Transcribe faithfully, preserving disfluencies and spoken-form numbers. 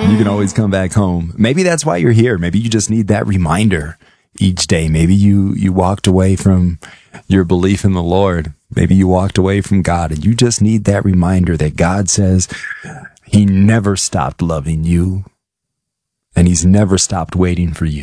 You can always come back home. Maybe that's why you're here. Maybe you just need that reminder each day. Maybe you, you walked away from your belief in the Lord. Maybe you walked away from God and you just need that reminder that God says he never stopped loving you and he's never stopped waiting for you.